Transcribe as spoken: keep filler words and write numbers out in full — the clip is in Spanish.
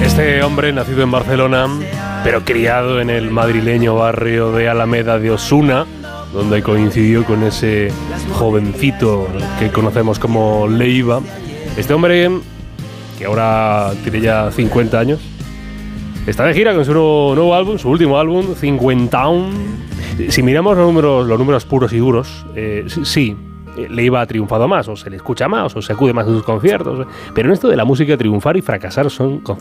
Este hombre, nacido en Barcelona, pero criado en el madrileño barrio de Alameda de Osuna, donde coincidió con ese jovencito que conocemos como Leiva. Este hombre, que ahora tiene ya cincuenta años, está de gira con su nuevo, nuevo álbum, su último álbum, cincuenta. Si miramos los números, los números puros y duros, eh, sí, Leiva ha triunfado más, o se le escucha más, o se acude más a sus conciertos. Pero en esto de la música, triunfar y fracasar son